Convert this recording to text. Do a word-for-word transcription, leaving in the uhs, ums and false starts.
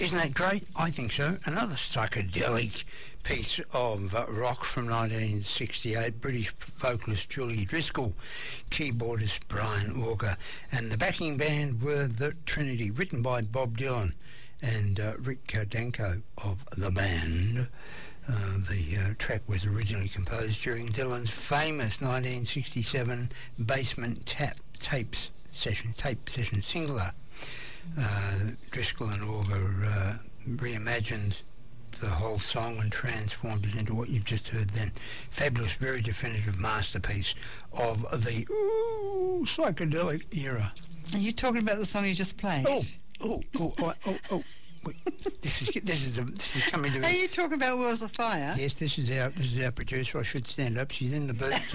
Isn't that great? I think so. Another psychedelic piece of uh, rock from nineteen sixty-eight, British vocalist Julie Driscoll, keyboardist Brian Auger, and the backing band were The Trinity, written by Bob Dylan and uh, Rick Cardenko of the band. Uh, the uh, track was originally composed during Dylan's famous nineteen sixty-seven Basement Tap Tapes session, tape session singular. Uh, Driscoll and Auger uh, reimagined the whole song and transformed it into what you've just heard then. Fabulous, very definitive masterpiece of the ooh, psychedelic era. Are you talking about the song you just played? Oh, oh, oh, oh, oh, oh. Wait, this is this is a, this is coming to me. Are you talking about Wheels of Fire? Yes, this is our this is our producer. I should stand up. She's in the booth.